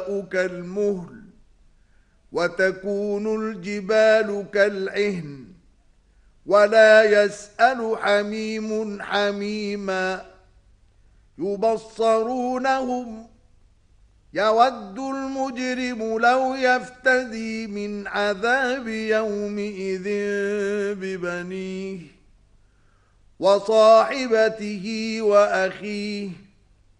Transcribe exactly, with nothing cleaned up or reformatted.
كالمهل وتكون الجبال كالعهن ولا يسأل حميم حميما يبصرونهم يود المجرم لو يفتدي من عذاب يومئذ ببنيه وصاحبته وأخيه